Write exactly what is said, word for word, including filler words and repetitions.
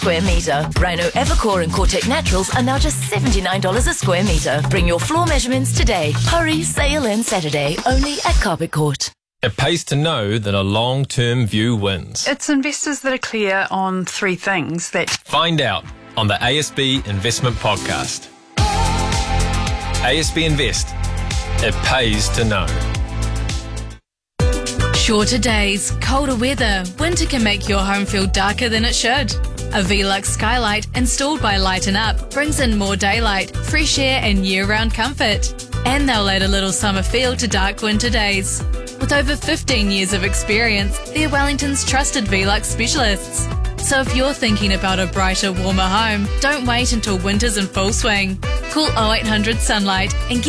square metre. Rhino Evercore and Cortec Naturals are now just seventy-nine dollars a square metre. Bring your floor measurements today. Hurry, sale ends Saturday, only at Carpet Court. It pays to know that a long-term view wins. It's investors that are clear on three things that... Find out on the A S B Investment Podcast. A S B Invest. It pays to know. Shorter days, colder weather, winter can make your home feel darker than it should. A Velux skylight installed by Lighten Up brings in more daylight, fresh air and year-round comfort. And they'll add a little summer feel to dark winter days. With over fifteen years of experience, they're Wellington's trusted Velux specialists. So if you're thinking about a brighter, warmer home, don't wait until winter's in full swing. Call oh eight hundred Sunlight and get